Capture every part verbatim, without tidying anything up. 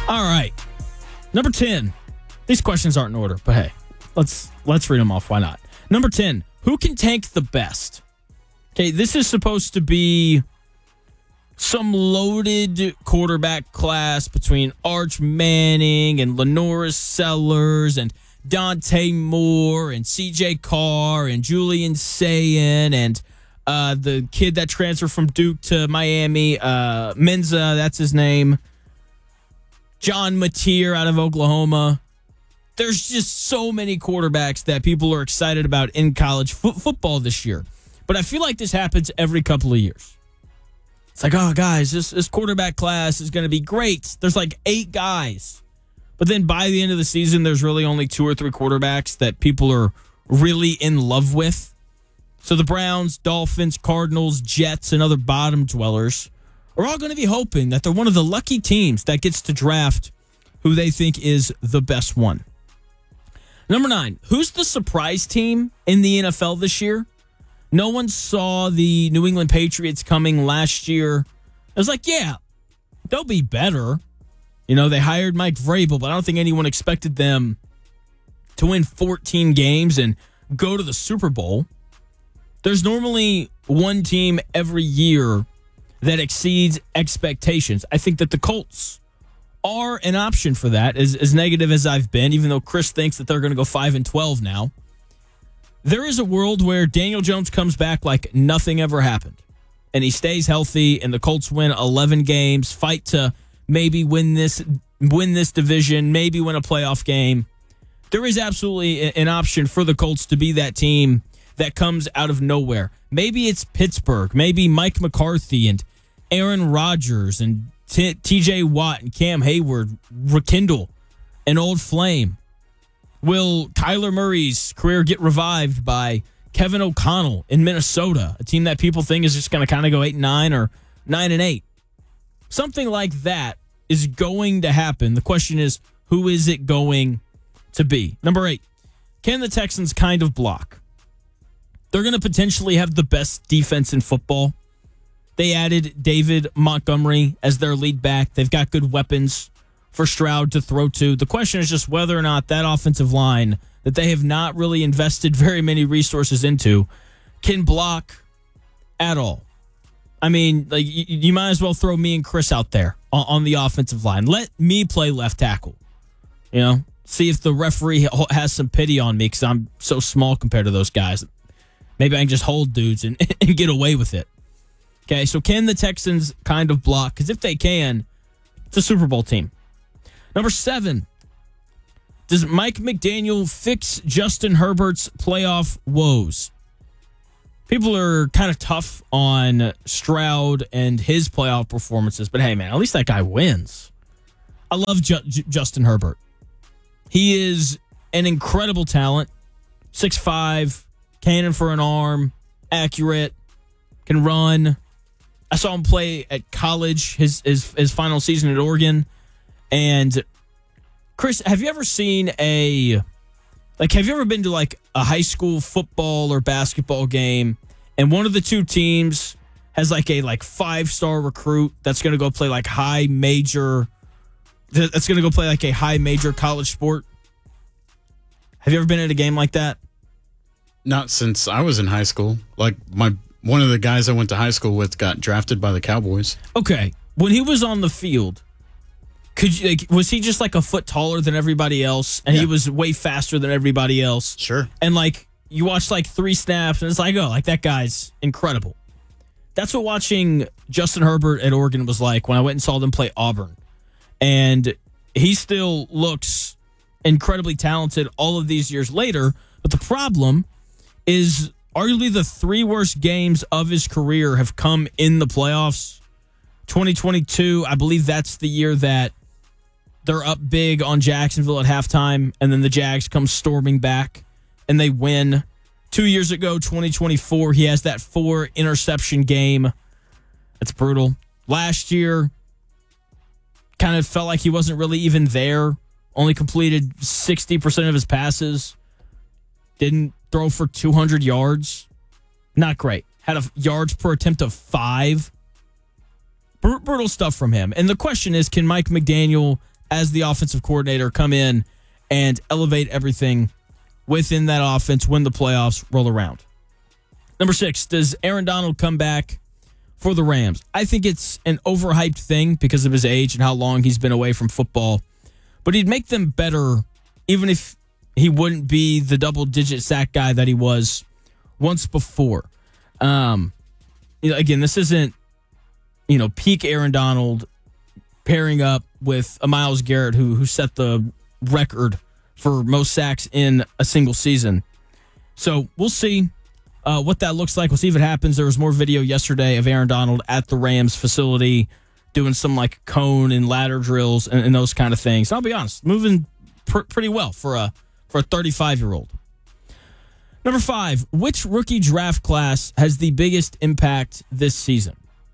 All right. Number ten. These questions aren't in order, but hey, let's let's read them off. Why not? Number ten. Who can tank the best? Okay, this is supposed to be some loaded quarterback class between Arch Manning and Lenoris Sellers and Dante Moore and C J Carr and Julian Sayin and uh, the kid that transferred from Duke to Miami, uh, Menza, that's his name. John Mateer out of Oklahoma. There's just so many quarterbacks that people are excited about in college fo- football this year. But I feel like this happens every couple of years. It's like, oh, guys, this, this quarterback class is going to be great. There's like eight guys. But then by the end of the season, there's really only two or three quarterbacks that people are really in love with. So the Browns, Dolphins, Cardinals, Jets, and other bottom dwellers are all going to be hoping that they're one of the lucky teams that gets to draft who they think is the best one. Number nine, who's the surprise team in the N F L this year? No one saw the New England Patriots coming last year. I was like, yeah, they'll be better. You know, they hired Mike Vrabel, but I don't think anyone expected them to win fourteen games and go to the Super Bowl. There's normally one team every year that exceeds expectations. I think that the Colts are an option for that, as, as negative as I've been, even though Chris thinks that they're going to go five and twelve now. There is a world where Daniel Jones comes back like nothing ever happened, and he stays healthy, and the Colts win eleven games, fight to maybe win this win this division, maybe win a playoff game. There is absolutely an option for the Colts to be that team that comes out of nowhere. Maybe it's Pittsburgh, maybe Mike McCarthy and Aaron Rodgers and T J Watt and Cam Hayward rekindle an old flame. Will Kyler Murray's career get revived by Kevin O'Connell in Minnesota, a team that people think is just going to kind of go eight and nine or nine and eight? Something like that is going to happen. The question is, who is it going to be? Number eight, can the Texans kind of block? They're going to potentially have the best defense in football. They added David Montgomery as their lead back. They've got good weapons for Stroud to throw to. The question is just whether or not that offensive line that they have not really invested very many resources into can block at all. I mean, like you, you might as well throw me and Chris out there on, on the offensive line. Let me play left tackle. You know, see if the referee has some pity on me because I'm so small compared to those guys. Maybe I can just hold dudes and, and get away with it. Okay, so can the Texans kind of block? Because if they can, it's a Super Bowl team. Number seven, does Mike McDaniel fix Justin Herbert's playoff woes? People are kind of tough on Stroud and his playoff performances, but hey, man, at least that guy wins. I love Ju- J- Justin Herbert. He is an incredible talent, six five, cannon for an arm, accurate, can run. I saw him play at college, his his, his final season at Oregon. And Chris, have you ever seen a, like, have you ever been to like a high school football or basketball game and one of the two teams has like a like five-star recruit that's going to go play like high major, that's going to go play like a high major college sport? Have you ever been at a game like that? Not since I was in high school. Like my one of the guys I went to high school with got drafted by the Cowboys. Okay. When he was on the field, could you, like, was he just like a foot taller than everybody else, and yeah. he was way faster than everybody else? Sure. And like you watch like three snaps, and it's like, oh, like that guy's incredible. That's what watching Justin Herbert at Oregon was like when I went and saw them play Auburn, and he still looks incredibly talented all of these years later. But the problem is arguably the three worst games of his career have come in the playoffs. twenty twenty-two, I believe that's the year that they're up big on Jacksonville at halftime, and then the Jags come storming back, and they win. Two years ago, twenty twenty-four, he has that four interception game. That's brutal. Last year, kind of felt like he wasn't really even there. Only completed sixty percent of his passes. Didn't throw for two hundred yards. Not great. Had a yards per attempt of five. Br- brutal stuff from him. And the question is, can Mike McDaniel as the offensive coordinator, come in and elevate everything within that offense when the playoffs roll around. Number six, does Aaron Donald come back for the Rams? I think it's an overhyped thing because of his age and how long he's been away from football. But he'd make them better even if he wouldn't be the double-digit sack guy that he was once before. Um, you know, again, this isn't, you know, peak Aaron Donald pairing up with a Myles Garrett who who set the record for most sacks in a single season. So we'll see uh, what that looks like. We'll see if it happens. There was more video yesterday of Aaron Donald at the Rams facility doing some like cone and ladder drills and, and those kind of things. And I'll be honest, moving pr- pretty well for a for a thirty-five-year-old. Number five, which rookie draft class has the biggest impact this season?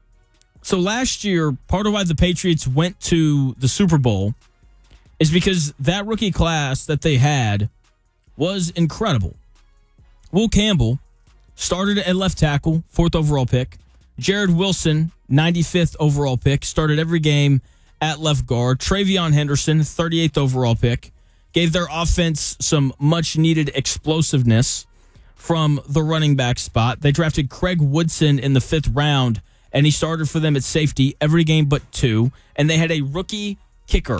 So last year, part of why the Patriots went to the Super Bowl is because that rookie class that they had was incredible. Will Campbell started at left tackle, fourth overall pick. Jared Wilson, ninety-fifth overall pick, started every game at left guard. Travion Henderson, thirty-eighth overall pick, gave their offense some much-needed explosiveness from the running back spot. They drafted Craig Woodson in the fifth round, and he started for them at safety every game but two. And they had a rookie kicker.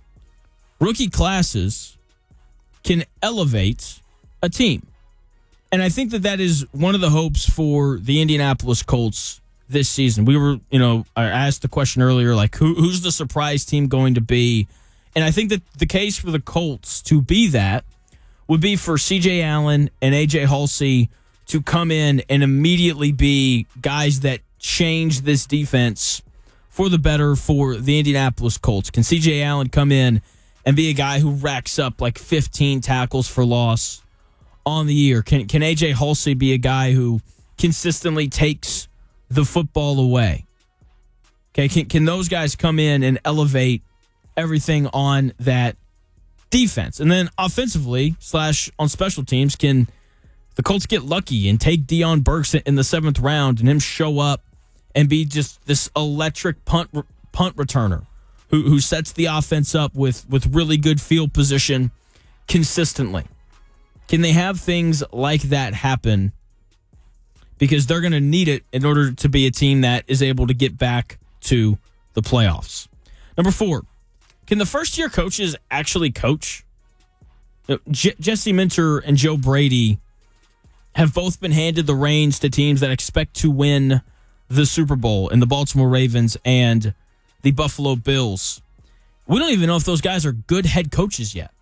Rookie classes can elevate a team. And I think that that is one of the hopes for the Indianapolis Colts this season. We were, you know, I asked the question earlier, like, who, who's the surprise team going to be? And I think that the case for the Colts to be that would be for C J Allen and A J Halsey to come in and immediately be guys that change this defense for the better for the Indianapolis Colts. Can C J Allen come in and be a guy who racks up like fifteen tackles for loss on the year? Can can A J Halsey be a guy who consistently takes the football away? Okay, can can those guys come in and elevate everything on that defense? And then offensively slash on special teams, can the Colts get lucky and take Deion Burks in the seventh round and him show up and be just this electric punt punt returner who who sets the offense up with with really good field position consistently? Can they have things like that happen? Because they're going to need it in order to be a team that is able to get back to the playoffs. Number four, can the first-year coaches actually coach? You know, J- Jesse Minter and Joe Brady have both been handed the reins to teams that expect to win the Super Bowl in the Baltimore Ravens and the Buffalo Bills. We don't even know if those guys are good head coaches yet.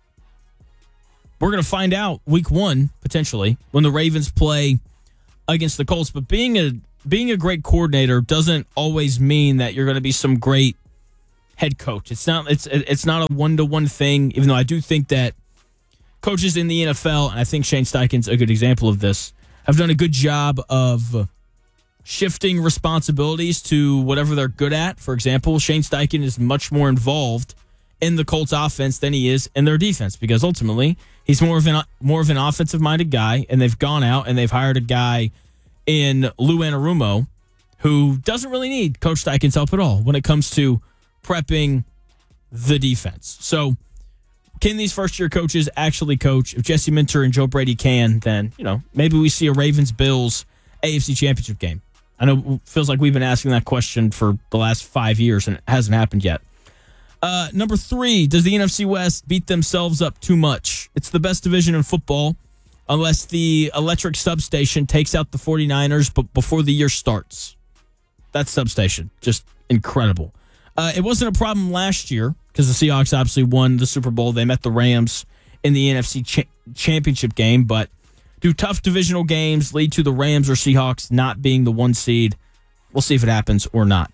We're going to find out week one, potentially, when the Ravens play against the Colts. But being a being a great coordinator doesn't always mean that you're going to be some great head coach. It's not it's it's not a one-to-one thing, even though I do think that coaches in the N F L, and I think Shane Steichen's a good example of this, have done a good job of shifting responsibilities to whatever they're good at. For example, Shane Steichen is much more involved in the Colts offense than he is in their defense, because ultimately he's more of an more of an offensive-minded guy, and they've gone out and they've hired a guy in Lou Anarumo who doesn't really need Coach Steichen's help at all when it comes to prepping the defense. So can these first-year coaches actually coach? If Jesse Minter and Joe Brady can, then, you know, maybe we see a Ravens-Bills A F C Championship game. I know it feels like we've been asking that question for the last five years, and it hasn't happened yet. Uh, number three, does the N F C West beat themselves up too much? It's the best division in football, unless the electric substation takes out the 49ers but before the year starts. That substation, just incredible. Uh, it wasn't a problem last year because the Seahawks obviously won the Super Bowl. They met the Rams in the N F C cha- championship game, but do tough divisional games lead to the Rams or Seahawks not being the one seed? We'll see if it happens or not.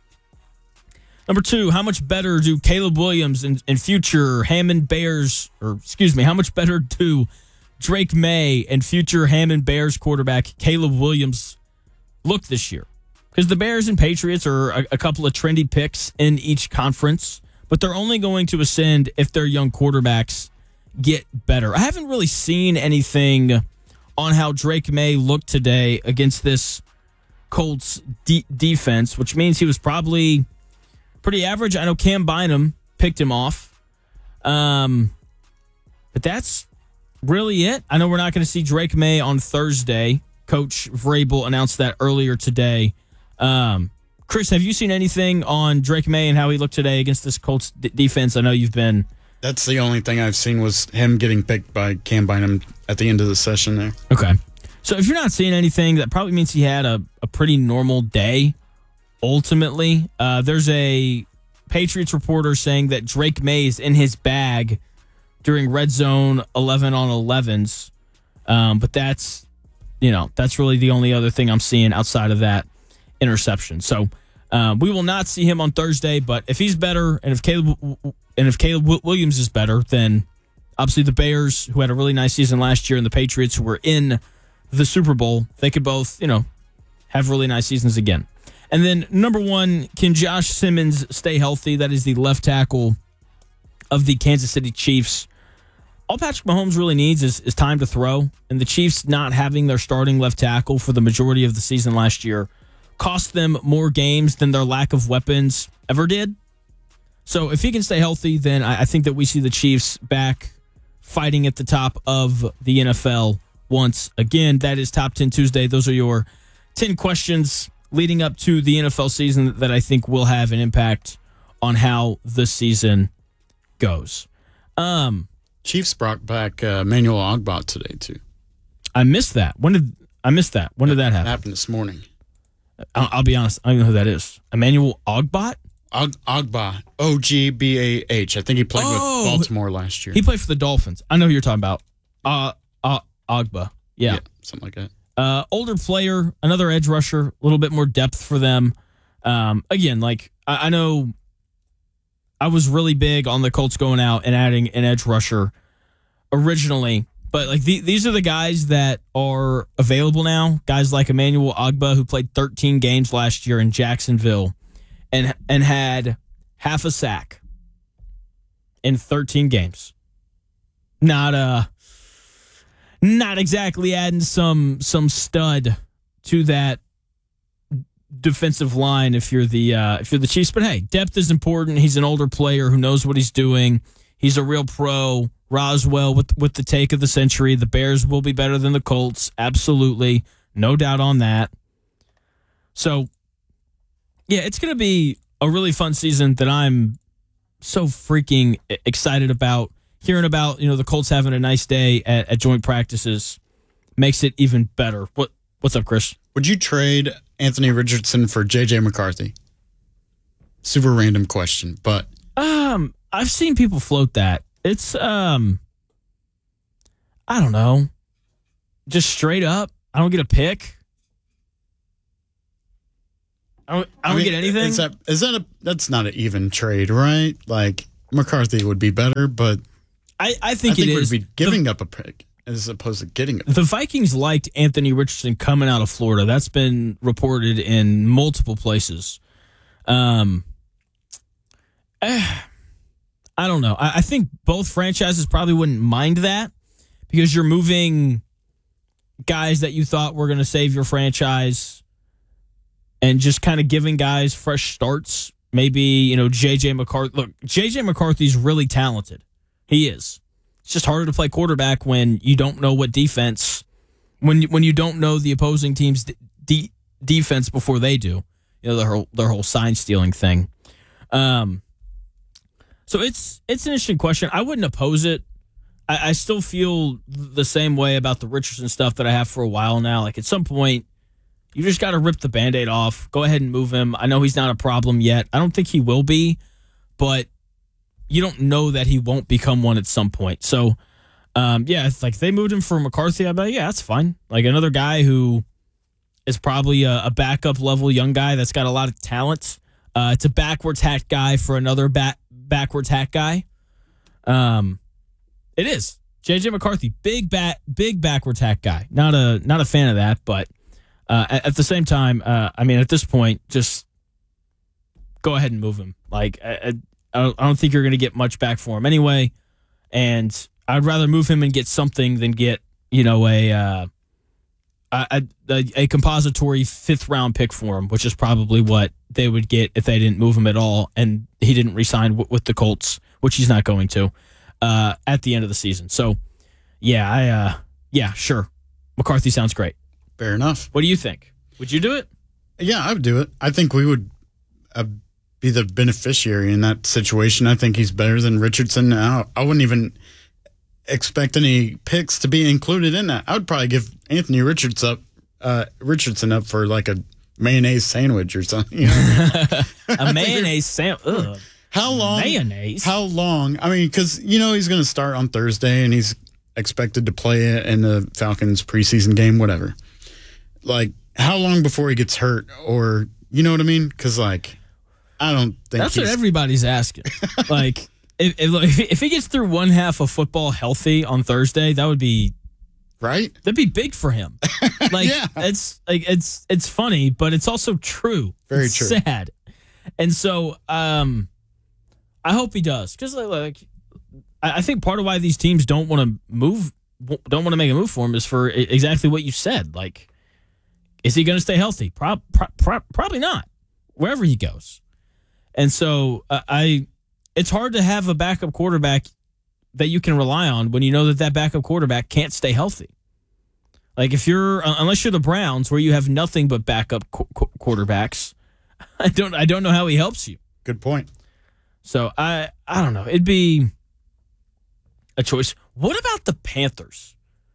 Number two, how much better do Caleb Williams and, and future Hammond Bears, or excuse me, how much better do Drake May and future Hammond Bears quarterback Caleb Williams look this year? Because the Bears and Patriots are a, a couple of trendy picks in each conference, but they're only going to ascend if their young quarterbacks get better. I haven't really seen anything on how Drake May looked today against this Colts de- defense, which means he was probably pretty average. I know Cam Bynum picked him off. Um, but that's really it. I know we're not going to see Drake May on Thursday. Coach Vrabel announced that earlier today. Um, Chris, have you seen anything on Drake May and how he looked today against this Colts d- defense? I know you've been. That's the only thing I've seen was him getting picked by Cam Bynum at the end of the session there. Okay. So if you're not seeing anything, that probably means he had a, a pretty normal day, ultimately. Uh, there's a Patriots reporter saying that Drake May is in his bag during red zone eleven on elevens. Um, but that's, you know, that's really the only other thing I'm seeing outside of that interception. So uh, we will not see him on Thursday, but if he's better and if Caleb and if Caleb Williams is better, then obviously the Bears, who had a really nice season last year, and the Patriots, who were in the Super Bowl, they could both, you know, have really nice seasons again. And then number one, can Josh Simmons stay healthy? That is the left tackle of the Kansas City Chiefs. All Patrick Mahomes really needs is, is time to throw, and the Chiefs not having their starting left tackle for the majority of the season last year cost them more games than their lack of weapons ever did. So if he can stay healthy, then I, I think that we see the Chiefs back fighting at the top of the N F L once again. That is Top ten Tuesday. Those are your ten questions leading up to the N F L season that I think will have an impact on how the season goes. Um, Chiefs brought back uh, Emmanuel Ogbot today, too. I missed that. When did I miss that? When did that happen? It happened this morning. I'll, I'll be honest. I don't know who that is. Emmanuel Ogbot? Og, Ogba. O G B A H. I think he played Oh, with Baltimore last year. He played for the Dolphins. I know who you're talking about. Uh, uh, Ogba. Yeah. yeah. Something like that. Uh, older player, another edge rusher, a little bit more depth for them. Um, again, like, I, I know I was really big on the Colts going out and adding an edge rusher originally, but like the, these are the guys that are available now. Guys like Emmanuel Ogbah, who played thirteen games last year in Jacksonville and and had half a sack in thirteen games. Not uh not exactly adding some some stud to that defensive line if you're the uh, if you're the Chiefs. But hey, depth is important. He's an older player who knows what he's doing. He's a real pro. Roswell with with the take of the century. The Bears will be better than the Colts. Absolutely. No doubt on that. So, yeah, it's going to be a really fun season that I'm so freaking excited about. Hearing about, you know, the Colts having a nice day at, at joint practices makes it even better. What What's up, Chris? Would you trade Anthony Richardson for J J McCarthy? Super random question, but um, I've seen people float that. It's um, I don't know, just straight up. I don't get a pick. I don't. I don't I mean, get anything. Is that is that a? That's not an even trade, right? Like McCarthy would be better, but I I think, I think it would is. be giving the, up a pick as opposed to getting it. The Vikings liked Anthony Richardson coming out of Florida. That's been reported in multiple places. Um, eh, I don't know. I, I think both franchises probably wouldn't mind that because you're moving guys that you thought were going to save your franchise and just kind of giving guys fresh starts. Maybe, you know, J J McCarthy. Look, J J McCarthy's really talented. He is. It's just harder to play quarterback when you don't know what defense, when you, when you don't know the opposing team's de- defense before they do. You know, their whole their whole sign stealing thing. Um, so it's it's an interesting question. I wouldn't oppose it. I, I still feel the same way about the Richardson stuff that I have for a while now. Like at some point, you just got to rip the Band-Aid off. Go ahead and move him. I know he's not a problem yet. I don't think he will be, but you don't know that he won't become one at some point. So, um, yeah, it's like they moved him for McCarthy. I'd be like, yeah, that's fine. Like another guy who is probably a, a backup level young guy that's got a lot of talent. Uh, it's a backwards hat guy for another back backwards hat guy. Um, it is J J McCarthy, big bat, big backwards hat guy. Not a not a fan of that, but uh, at, at the same time, uh, I mean, at this point, just go ahead and move him. Like. I, I don't think you're going to get much back for him anyway, and I'd rather move him and get something than get, you know, a uh, a, a, a compository fifth round pick for him, which is probably what they would get if they didn't move him at all, and he didn't re-sign w- with the Colts which he's not going to uh, at the end of the season. So, yeah, I uh, yeah, sure. McCarthy sounds great. Fair enough. What do you think? Would you do it? Yeah, I would do it. I think we would uh, be the beneficiary in that situation. I think he's better than Richardson. I, I wouldn't even expect any picks to be included in that. I would probably give Anthony Richards up, uh, Richardson up for like a mayonnaise sandwich or something. You know? A mayonnaise sandwich. How long? Mayonnaise? How long? I mean, because, you know, he's going to start on Thursday and he's expected to play it in the Falcons preseason game, whatever. Like, how long before he gets hurt? Or, you know what I mean? Because, like, I don't think That's he's... what everybody's asking. Like, if, if if he gets through one half of football healthy on Thursday, that would be... Right? That'd be big for him. Like, Yeah. it's like it's it's funny, but it's also true. Very it's true. sad. And so, um, I hope he does. Because, like, like, I I think part of why these teams don't want to move, don't want to make a move for him is for e- exactly what you said. Like, is he going to stay healthy? Pro- pro- pro- probably not, wherever he goes. And so, uh, I, it's hard to have a backup quarterback that you can rely on when you know that that backup quarterback can't stay healthy. Like, if you're, uh, unless you're the Browns, where you have nothing but backup qu- qu- quarterbacks, I don't, I don't know how he helps you. Good point. So I, I don't know. It'd be a choice. What about the Panthers?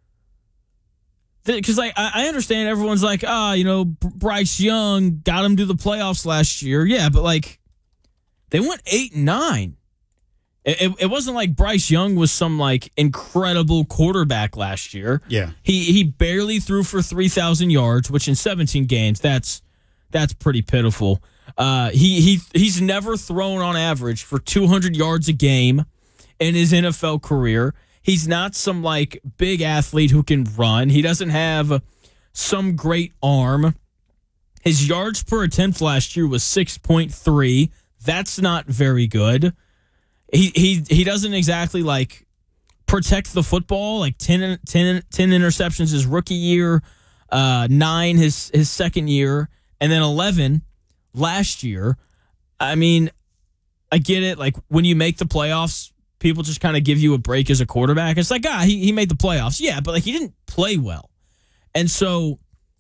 Because like I, I understand everyone's like, ah, oh, you know, Bryce Young got him to the playoffs last year. Yeah, but like they went eight and nine. It, it, it wasn't like Bryce Young was some like incredible quarterback last year. Yeah. He he barely threw for three thousand yards, which in seventeen games, that's that's pretty pitiful. Uh, he he he's never thrown on average for two hundred yards a game in his N F L career. He's not some like big athlete who can run. He doesn't have some great arm. His yards per attempt last year was six point three. That's not very good. He he he doesn't exactly like protect the football. Like ten, ten, ten interceptions his rookie year, uh, nine his his second year, and then eleven last year. I mean, I get it. Like when you make the playoffs, people just kind of give you a break as a quarterback. It's like, ah, he, he made the playoffs. Yeah, but like he didn't play well. And so,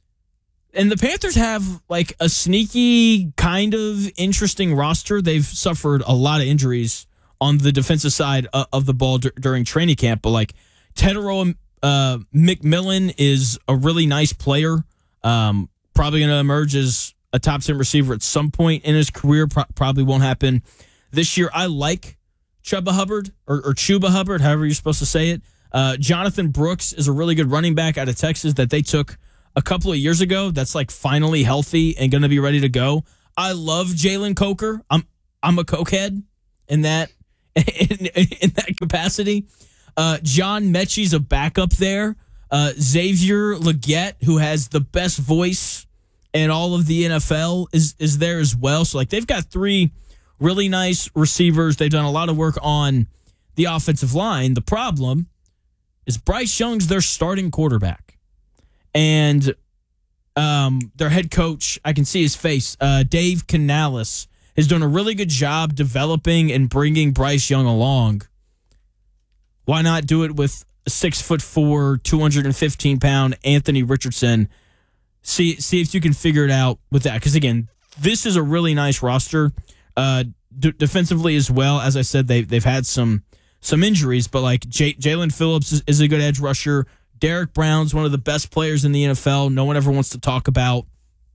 and the Panthers have like a sneaky kind of interesting roster. They've suffered a lot of injuries on the defensive side of, of the ball d- during training camp. But like Tedero uh, McMillan is a really nice player. Um, probably going to emerge as a top ten receiver at some point in his career. Pro- probably won't happen this year. I like Chuba Hubbard or, or Chuba Hubbard, however you're supposed to say it. Uh, Jonathan Brooks is a really good running back out of Texas that they took a couple of years ago. That's like finally healthy and going to be ready to go. I love Jalen Coker. I'm I'm a cokehead in that in, in that capacity. Uh, John Mechie's a backup there. Uh, Xavier Legette, who has the best voice in all of the N F L, is is there as well. So like they've got three really nice receivers. They've done a lot of work on the offensive line. The problem is Bryce Young's their starting quarterback. And um, their head coach, I can see his face, uh, Dave Canales, has done a really good job developing and bringing Bryce Young along. Why not do it with a six foot four, two hundred fifteen pound Anthony Richardson? See, see if you can figure it out with that. Because again, this is a really nice roster. Uh, d- defensively as well, as I said, they they've had some some injuries, but like J- Jalen Phillips is, is a good edge rusher. Derek Brown's one of the best players in the N F L. No one ever wants to talk about.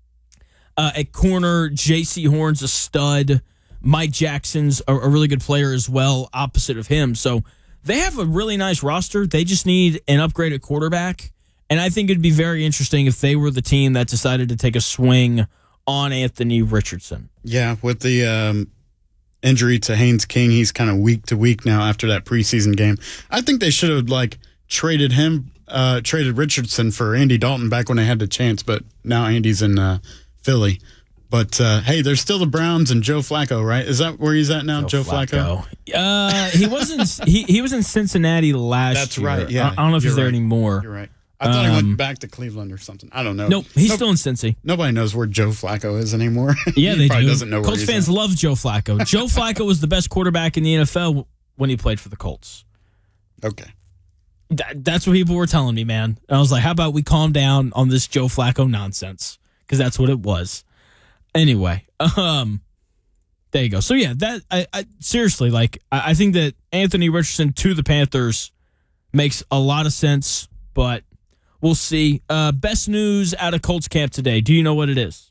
Uh, at corner, J C Horn's a stud. Mike Jackson's a, a really good player as well, opposite of him. So they have a really nice roster. They just need an upgraded quarterback, and I think it'd be very interesting if they were the team that decided to take a swing on Anthony Richardson. Yeah, with the um, injury to Haynes King, he's kind of week to week now after that preseason game. I think they should have like traded him, uh, traded Richardson for Andy Dalton back when they had the chance, but now Andy's in uh, Philly. But uh, hey, there's still the Browns and Joe Flacco, right? Is that where he's at now, Joe, Joe Flacco? Flacco? Uh, he wasn't. he he was in Cincinnati last That's year. right. Yeah, I, I don't know if he's there right. anymore. You're right. I thought um, he went Um, back to Cleveland or something. I don't know. Nope, he's nope. still in Cincy. Nobody knows where Joe Flacco is anymore. Yeah, he they probably do. Doesn't know where Colts he's fans at. love Joe Flacco. Joe Flacco was the best quarterback in the N F L when he played for the Colts. Okay. That, that's what people were telling me, man. And I was like, how about we calm down on this Joe Flacco nonsense? Because that's what it was. Anyway, um, there you go. So, yeah, that I, I seriously, like, I, I think that Anthony Richardson to the Panthers makes a lot of sense, but we'll see. Uh, best news out of Colts camp today. Do you know what it is?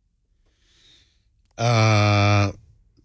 Uh,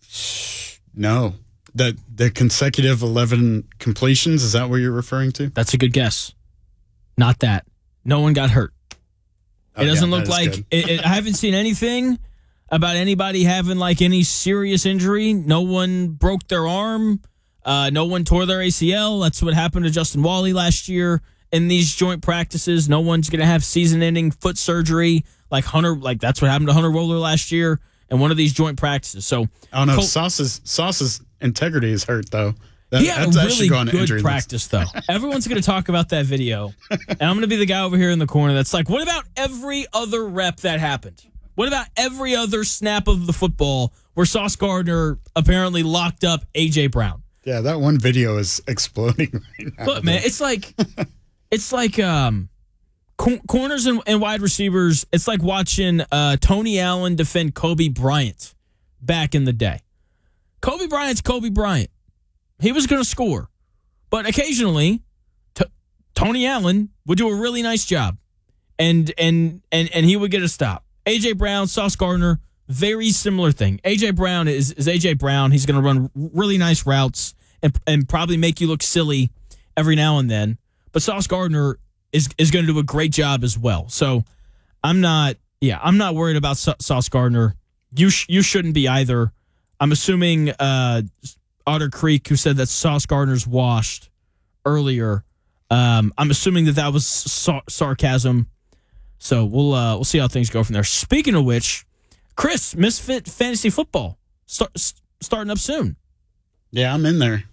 no. The the consecutive eleven completions, is that what you're referring to? That's a good guess. Not that. No one got hurt. Oh, it doesn't yeah, look like it, it, I haven't seen anything about anybody having like any serious injury. No one broke their arm. Uh, no one tore their A C L. That's what happened to Justin Wally last year in these joint practices. No one's going to have season-ending foot surgery like Hunter. Like that's what happened to Hunter Roller last year in one of these joint practices. So I don't know. Col- Sauce's Sauce's integrity is hurt though. That, he had that's a really going to good practice, though. Everyone's going to talk about that video. And I'm going to be the guy over here in the corner that's like, what about every other rep that happened? What about every other snap of the football where Sauce Gardner apparently locked up A J. Brown? Yeah, that one video is exploding right now. Look, man, it's like it's like um, cor- corners and, and wide receivers. It's like watching uh, Tony Allen defend Kobe Bryant back in the day. Kobe Bryant's Kobe Bryant. He was going to score. But occasionally, t- Tony Allen would do a really nice job. And and and and he would get a stop. A J. Brown, Sauce Gardner, very similar thing. A J. Brown is, is A J. Brown. He's going to run really nice routes and and probably make you look silly every now and then. But Sauce Gardner is is going to do a great job as well. So I'm not, yeah, I'm not worried about Sa- Sauce Gardner. You sh- you shouldn't be either. I'm assuming uh, Otter Creek, who said that Sauce Gardner's washed earlier. Um, I'm assuming that that was sa- sarcasm. So we'll uh, we'll see how things go from there. Speaking of which, Chris, Misfit Fantasy Football start, starting up soon. Yeah, I'm in there.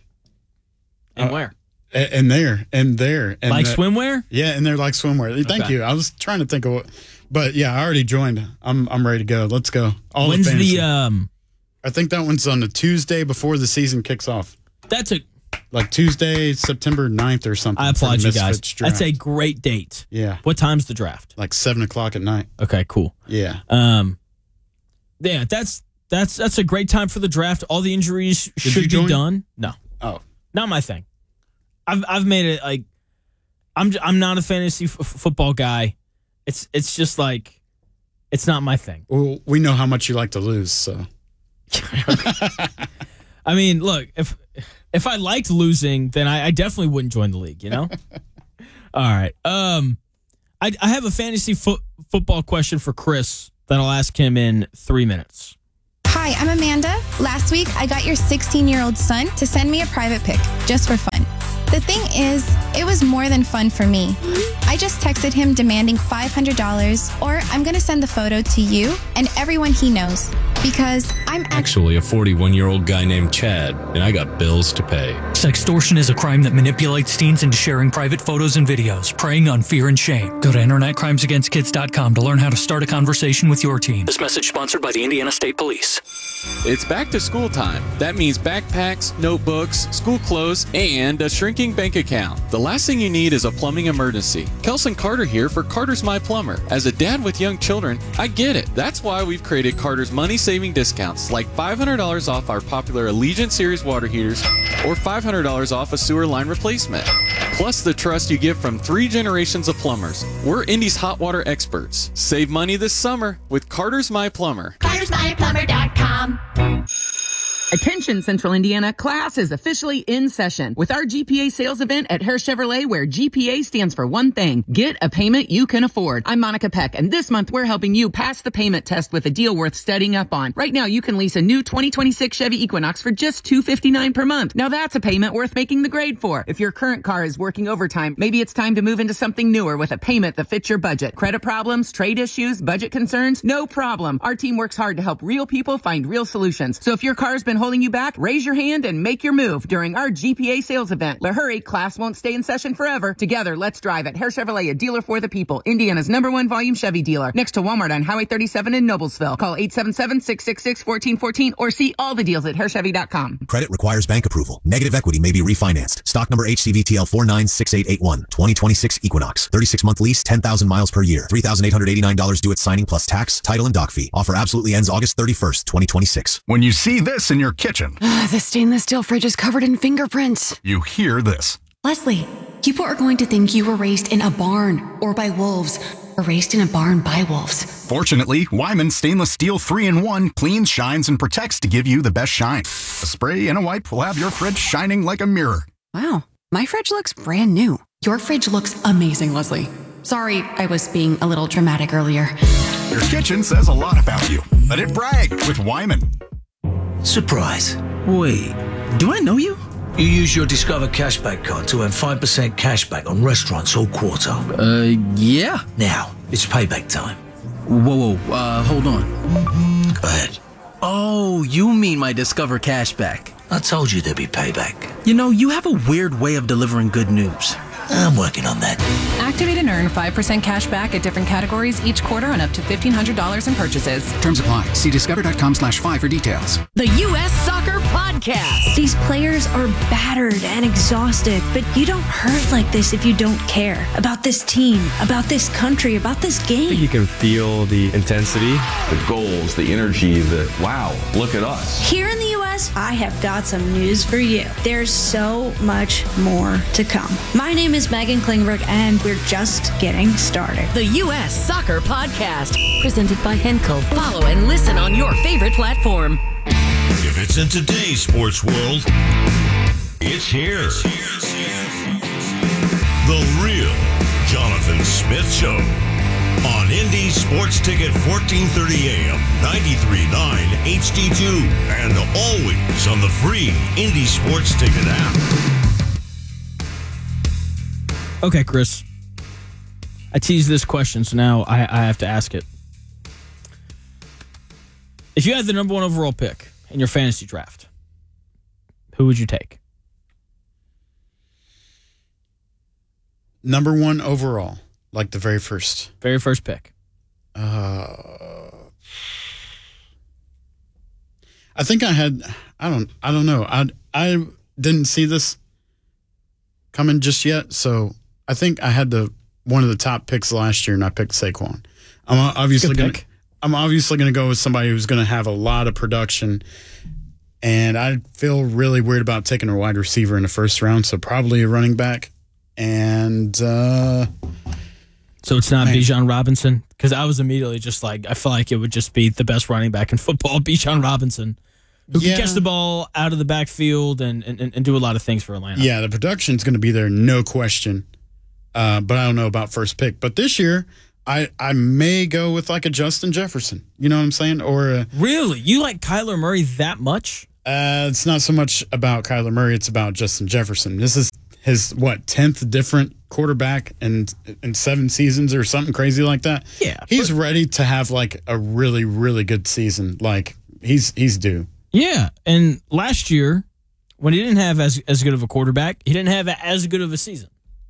And uh, where? And there, and there, and like the, swimwear. Yeah, and they're like swimwear. Thank okay. you. I was trying to think of what, but yeah, I already joined. I'm I'm ready to go. Let's go. All When's the, the um? I think that one's on the Tuesday before the season kicks off. That's a like Tuesday, September ninth or something. I applaud you guys. That's a great date. Yeah. What time's the draft? Like seven o'clock at night. Okay, cool. Yeah. Um. Yeah, that's that's that's a great time for the draft. All the injuries Did should be done. No. Oh, not my thing. I've I've made it like I'm I'm not a fantasy f- football guy. It's it's just like it's not my thing. Well, we know how much you like to lose, so. I mean, look, if if I liked losing, then I, I definitely wouldn't join the league, you know? All right. Um, I, I have a fantasy fo- football question for Chris that I'll ask him in three minutes. Hi, I'm Amanda. Last week, I got your sixteen-year-old son to send me a private pic, just for fun. The thing is, it was more than fun for me. I just texted him demanding five hundred dollars, or I'm going to send the photo to you and everyone he knows, because I'm actually a forty-one-year-old guy named Chad, and I got bills to pay. Sextortion is a crime that manipulates teens into sharing private photos and videos, preying on fear and shame. Go to internet crimes against kids dot com to learn how to start a conversation with your teen. This message sponsored by the Indiana State Police. It's back to school time. That means backpacks, notebooks, school clothes, and a shrinking bank account. The last thing you need is a plumbing emergency. Kelson Carter here for Carter's My Plumber. As a dad with young children, I get it. That's why we've created Carter's money-saving discounts, like five hundred dollars off our popular Allegiant Series water heaters or five hundred dollars off a sewer line replacement. Plus the trust you get from three generations of plumbers. We're Indy's hot water experts. Save money this summer with Carter's My Plumber. Carters My Plumber dot com. Attention Central Indiana, class is officially in session with our G P A sales event at Hare Chevrolet, where G P A stands for one thing: get a payment you can afford. I'm Monica Peck, and this month we're helping you pass the payment test with a deal worth studying up on. Right now you can lease a new twenty twenty-six Chevy Equinox for just two hundred fifty-nine dollars per month. Now that's a payment worth making the grade for. If your current car is working overtime, maybe it's time to move into something newer with a payment that fits your budget. Credit problems, trade issues, budget concerns? No problem. Our team works hard to help real people find real solutions. So if your car's been holding you back? Raise your hand and make your move during our G P A sales event. But hurry, class won't stay in session forever. Together, let's drive at Hare Chevrolet, a dealer for the people. Indiana's number one volume Chevy dealer. Next to Walmart on Highway thirty-seven in Noblesville. Call eight seven seven, six six six, one four one four or see all the deals at hare chevy dot com. Credit requires bank approval. Negative equity may be refinanced. Stock number H C V T L four nine six eight eight one. twenty twenty-six Equinox. thirty-six month lease, ten thousand miles per year. three thousand eight hundred eighty-nine dollars due at signing plus tax, title, and dock fee. Offer absolutely ends August thirty-first, twenty twenty-six. When you see this in your kitchen, the stainless steel fridge is covered in fingerprints. You hear this. Leslie, people are going to think you were raised in a barn or by wolves, or raised in a barn by wolves. Fortunately, Wyman Stainless Steel three in one cleans, shines, and protects to give you the best shine. A spray and a wipe will have your fridge shining like a mirror. Wow, my fridge looks brand new. Your fridge looks amazing, Leslie. Sorry, I was being a little dramatic earlier. Your kitchen says a lot about you. Let it brag with Wyman. Surprise. Wait, do I know you? You use your Discover Cashback card to earn five percent cashback on restaurants all quarter. Uh, yeah. Now, it's payback time. Whoa, whoa, uh, hold on. Go ahead. Oh, you mean my Discover Cashback. I told you there'd be payback. You know, you have a weird way of delivering good news. I'm working on that. Activate and earn five percent cash back at different categories each quarter on up to fifteen hundred dollars in purchases. Terms apply. See discover.com slash five for details. The U S Soccer Podcast. These players are battered and exhausted, but you don't hurt like this if you don't care about this team, about this country, about this game. I think you can feel the intensity. The goals, the energy, the wow, look at us. Here in the U S, I have got some news for you. There's so much more to come. My name is Megan Klingberg, and we're just getting started. The U S Soccer Podcast, presented by Henkel. Follow and listen on your favorite platform. If it's in today's sports world, it's here. The Real Jonathan Smith Show on Indy Sports Ticket fourteen thirty A M, ninety-three point nine H D two, and always on the free Indy Sports Ticket app. Okay, Chris. I teased this question, so now I, I have to ask it. If you had the number one overall pick in your fantasy draft, who would you take? Number one overall, like the very first. Very first pick. Uh, I think I had. I don't. I don't know. I I didn't see this coming just yet, so I think I had the one of the top picks last year, and I picked Saquon. I'm obviously going to. I'm obviously going to go with somebody who's going to have a lot of production, and I feel really weird about taking a wide receiver in the first round, so probably a running back. And uh, so it's not man. Bijan Robinson, because I was immediately just like, I feel like it would just be the best running back in football, Bijan Robinson, who yeah. can catch the ball out of the backfield and, and, and do a lot of things for Atlanta. Yeah, the production's going to be there, no question. Uh, but I don't know about first pick. But this year, I, I may go with like a Justin Jefferson. You know what I'm saying? Or a, really? You like Kyler Murray that much? Uh, it's not so much about Kyler Murray. It's about Justin Jefferson. This is his, what, tenth different quarterback in, in seven seasons or something crazy like that. Yeah. He's but, ready to have like a really, really good season. Like he's he's due. Yeah. And last year, when he didn't have as, as good of a quarterback, he didn't have as good of a season.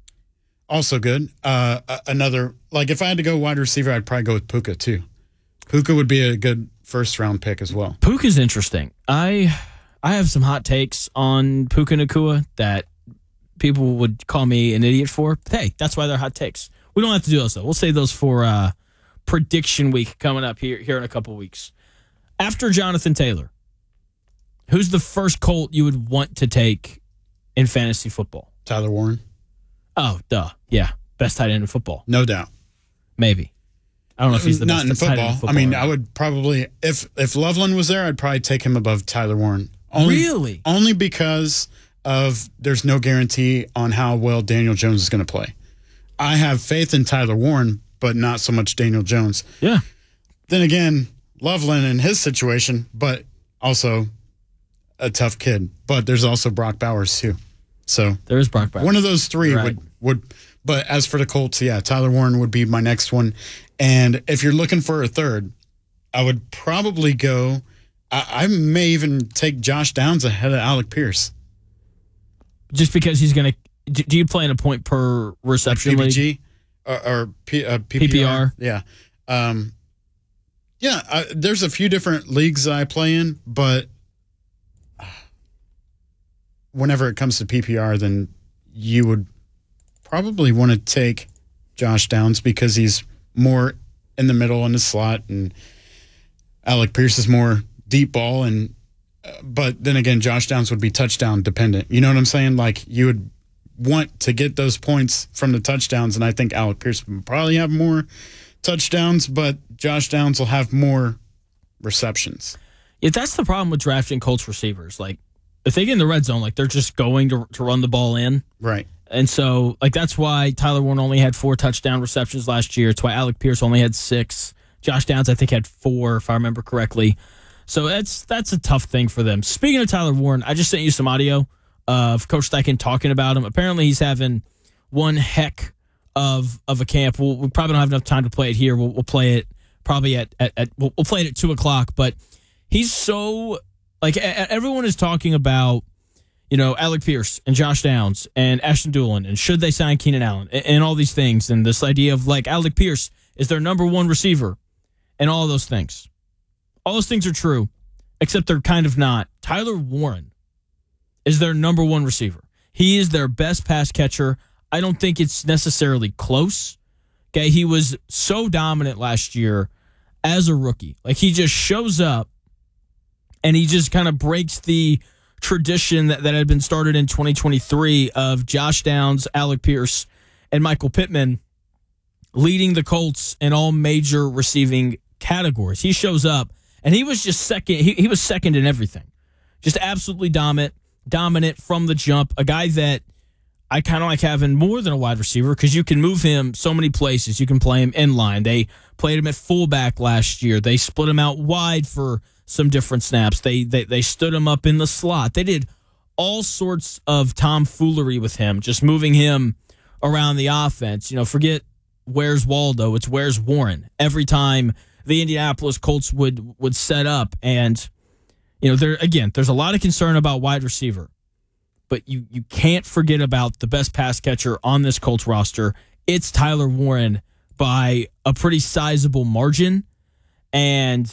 Also good. Uh, another, like if I had to go wide receiver, I'd probably go with Puka too. Puka would be a good first round pick as well. Puka's interesting. I I have some hot takes on Puka Nacua that people would call me an idiot for. But hey, that's why they're hot takes. We don't have to do those though. We'll save those for uh, prediction week coming up here here in a couple weeks. After Jonathan Taylor, who's the first Colt you would want to take in fantasy football? Tyler Warren. Oh, duh. Yeah. Best tight end in football. No doubt. Maybe. I don't know if he's the Not best in tight end in football. football. I mean, I would probably, if if Loveland was there, I'd probably take him above Tyler Warren. Only, really? Only because of there's no guarantee on how well Daniel Jones is going to play. I have faith in Tyler Warren, but not so much Daniel Jones. Yeah. Then again, Loveland in his situation, but also a tough kid. But there's also Brock Bowers too. So there is Brock Bowers. One of those three right. would, would, but as for the Colts, yeah, Tyler Warren would be my next one. And if you're looking for a third, I would probably go I, I may even take Josh Downs ahead of Alec Pierce. Just because he's going to – do you play in a point per reception like P P G league? Or, or P, uh, P P R? P P R? Yeah. Um, yeah, I, there's a few different leagues I play in, but whenever it comes to P P R, then you would probably want to take Josh Downs because he's more in the middle in the slot, and Alec Pierce is more deep ball. And uh, but then again, Josh Downs would be touchdown dependent. You know what I'm saying? Like you would want to get those points from the touchdowns, and I think Alec Pierce would probably have more touchdowns, but Josh Downs will have more receptions. Yeah, that's the problem with drafting Colts receivers. Like, if they get in the red zone, like they're just going to to run the ball in. Right. And so, like, that's why Tyler Warren only had four touchdown receptions last year. It's why Alec Pierce only had six. Josh Downs, I think, had four, if I remember correctly. So that's that's a tough thing for them. Speaking of Tyler Warren, I just sent you some audio of Coach Steichen talking about him. Apparently, he's having one heck of of a camp. We'll, we probably don't have enough time to play it here. We'll, we'll play it probably at, at, at we'll, we'll play it at two o'clock. But he's so, like, a, everyone is talking about, you know, Alec Pierce and Josh Downs and Ashton Doolin, and should they sign Keenan Allen, and, and all these things, and this idea of, like, Alec Pierce is their number one receiver, and all those things. All those things are true, except they're kind of not. Tyler Warren is their number one receiver. He is their best pass catcher. I don't think it's necessarily close. Okay, he was so dominant last year as a rookie. Like, he just shows up, and he just kind of breaks the tradition that, that had been started in twenty twenty-three of Josh Downs, Alec Pierce, and Michael Pittman leading the Colts in all major receiving categories. He shows up, and he was just second. He, he was second in everything. Just absolutely dominant, dominant from the jump. A guy that I kind of like having more than a wide receiver because you can move him so many places. You can play him in line. They played him at fullback last year. They split him out wide for some different snaps. They, they they stood him up in the slot. They did all sorts of tomfoolery with him, just moving him around the offense. You know, forget where's Waldo. It's where's Warren. Every time the Indianapolis Colts would would set up, and you know, there again, there's a lot of concern about wide receiver, but you you can't forget about the best pass catcher on this Colts roster. It's Tyler Warren by a pretty sizable margin, and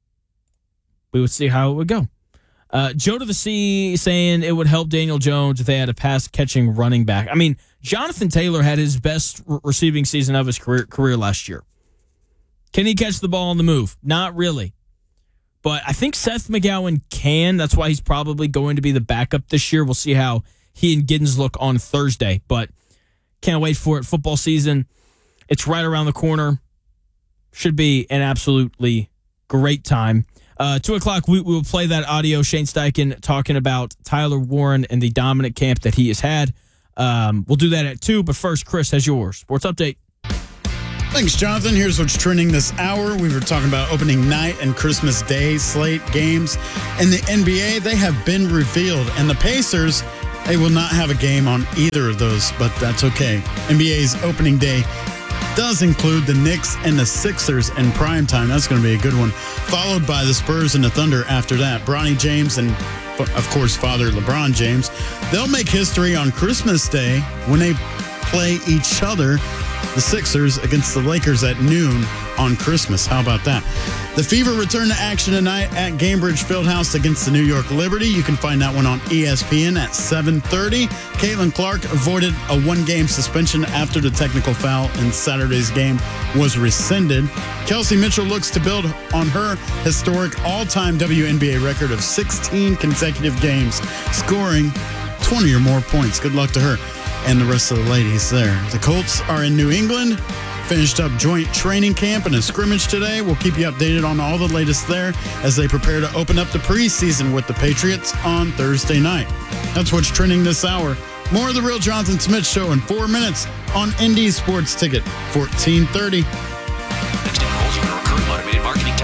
we would see how it would go. Uh, Joe to the Sea saying it would help Daniel Jones if they had a pass-catching running back. I mean, Jonathan Taylor had his best re- receiving season of his career, career last year. Can he catch the ball on the move? Not really. But I think Seth McGowan can. That's why he's probably going to be the backup this year. We'll see how he and Giddens look on Thursday. But can't wait for it. Football season, it's right around the corner. Should be an absolutely great time. Uh, two o'clock, we, we will play that audio. Shane Steichen talking about Tyler Warren and the dominant camp that he has had. Um, we'll do that at two, but first, Chris has yours. Sports Update. Thanks, Jonathan. Here's what's trending this hour. We were talking about opening night and Christmas Day slate games. In the N B A, they have been revealed, and the Pacers, they will not have a game on either of those, but that's okay. N B A's opening day does include the Knicks and the Sixers in prime time. That's going to be a good one. Followed by the Spurs and the Thunder after that. Bronny James and, of course, father LeBron James. They'll make history on Christmas Day when they play each other, the Sixers, against the Lakers at noon on Christmas. How about that? The Fever return to action tonight at Gainbridge Fieldhouse against the New York Liberty. You can find that one on E S P N at seven thirty. Caitlin Clark avoided a one-game suspension after the technical foul in Saturday's game was rescinded. Kelsey Mitchell looks to build on her historic all-time W N B A record of sixteen consecutive games, scoring twenty or more points. Good luck to her and the rest of the ladies there. The Colts are in New England. Finished up joint training camp and a scrimmage today. We'll keep you updated on all the latest there as they prepare to open up the preseason with the Patriots on Thursday night. That's what's trending this hour. More of the Real Jonathan Smith Show in four minutes on Indy Sports Ticket fourteen thirty. Next enrolls in a recurring automated marketing text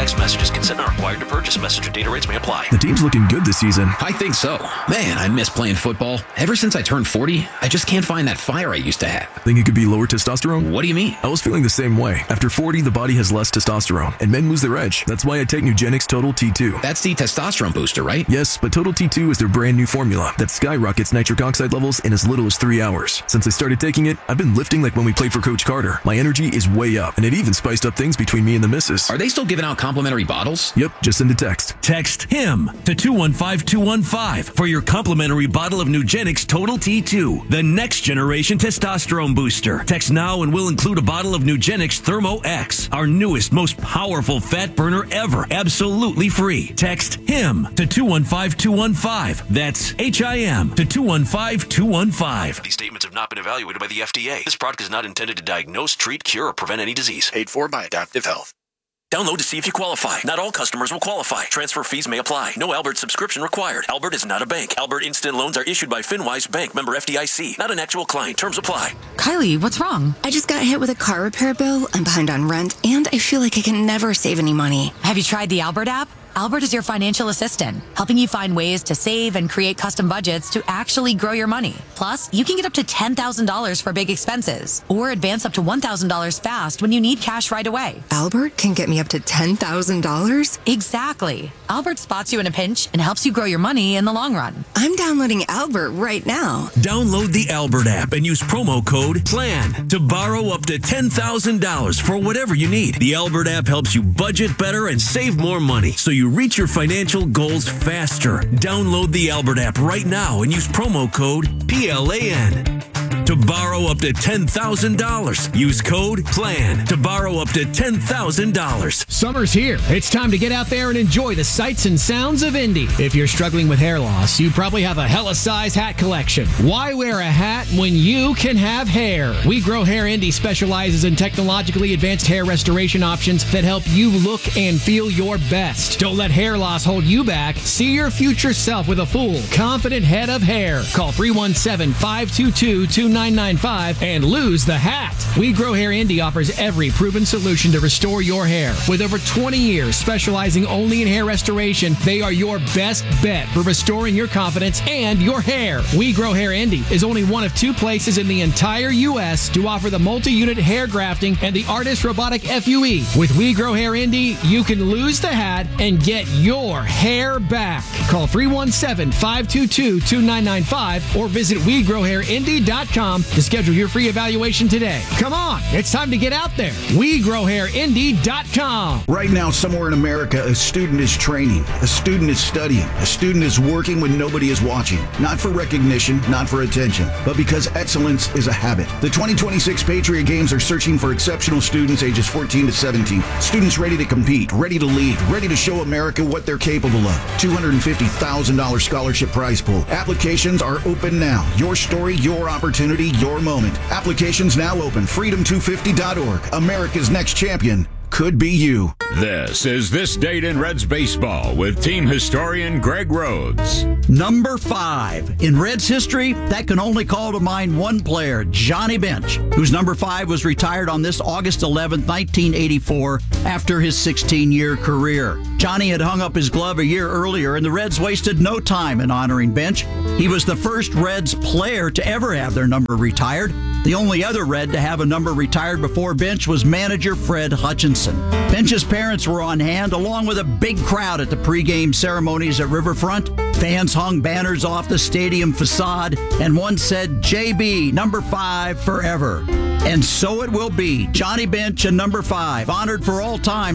Text messages. Consent not required to purchase. Message and data rates may apply. The team's looking good this season. I think so. Man, I miss playing football. Ever since I turned forty, I just can't find that fire I used to have. Think it could be lower testosterone? What do you mean? I was feeling the same way. After forty, the body has less testosterone, and men lose their edge. That's why I take Nugenix Total T two. That's the testosterone booster, right? Yes, but Total T two is their brand new formula that skyrockets nitric oxide levels in as little as three hours. Since I started taking it, I've been lifting like when we played for Coach Carter. My energy is way up, and it even spiced up things between me and the missus. Are they still giving out complimentary bottles? Yep, just send a text. Text HIM to two one five two one five for your complimentary bottle of Nugenix Total T two, the next generation testosterone booster. Text now and we'll include a bottle of Nugenix Thermo X, our newest, most powerful fat burner ever, absolutely free. Text HIM to two one five two one five. That's H I M to two one five two one five. These statements have not been evaluated by the F D A. This product is not intended to diagnose, treat, cure, or prevent any disease. Paid for by Adaptive Health. Download to see if you qualify. Not all customers will qualify. Transfer fees may apply. No Albert subscription required. Albert is not a bank. Albert Instant Loans are issued by FinWise Bank, member F D I C. Not an actual client. Terms apply. Kylie, what's wrong? I just got hit with a car repair bill. I'm behind on rent, and I feel like I can never save any money. Have you tried the Albert app? Albert is your financial assistant, helping you find ways to save and create custom budgets to actually grow your money. Plus, you can get up to ten thousand dollars for big expenses or advance up to one thousand dollars fast when you need cash right away. Albert can get me up to ten thousand dollars? Exactly. Albert spots you in a pinch and helps you grow your money in the long run. I'm downloading Albert right now. Download the Albert app and use promo code PLAN to borrow up to ten thousand dollars for whatever you need. The Albert app helps you budget better and save more money so you reach your financial goals faster. Download the Albert app right now and use promo code P L A N to borrow up to ten thousand dollars. Use code PLAN to borrow up to ten thousand dollars. Summer's here. It's time to get out there and enjoy the sights and sounds of Indy. If you're struggling with hair loss, you probably have a hella size hat collection. Why wear a hat when you can have hair? We Grow Hair Indy specializes in technologically advanced hair restoration options that help you look and feel your best. Don't let hair loss hold you back. See your future self with a full, confident head of hair. Call three one seven, five two two, two nine nine five and lose the hat. We Grow Hair Indy offers every proven solution to restore your hair. With over twenty years specializing only in hair restoration, they are your best bet for restoring your confidence and your hair. We Grow Hair Indy is only one of two places in the entire U S to offer the multi-unit hair grafting and the Artist Robotic F U E. With We Grow Hair Indy, you can lose the hat and get your hair back. Call three one seven, five two two, two nine nine five or visit we grow hair indy dot com to schedule your free evaluation today. Come on, it's time to get out there. we grow hair indy dot com. Right now, somewhere in America, a student is training, a student is studying, a student is working when nobody is watching. Not for recognition, not for attention, but because excellence is a habit. The twenty twenty-six Patriot Games are searching for exceptional students ages fourteen to seventeen. Students ready to compete, ready to lead, ready to show America what they're capable of. two hundred fifty thousand dollars scholarship prize pool. Applications are open now. Your story, your opportunity, your moment. Applications now open. freedom two fifty dot org. America's next champion could be you. This is This Date in Reds Baseball with team historian Greg Rhodes. Number five. In Reds history, that can only call to mind one player, Johnny Bench, whose number five was retired on this August eleventh, nineteen eighty-four, after his sixteen-year career. Johnny had hung up his glove a year earlier, and the Reds wasted no time in honoring Bench. He was the first Reds player to ever have their number retired. The only other Red to have a number retired before Bench was manager Fred Hutchinson. Bench's parents were on hand, along with a big crowd at the pregame ceremonies at Riverfront. Fans hung banners off the stadium facade, and one said, J B, number five, forever. And so it will be. Johnny Bench and number five, honored for all time.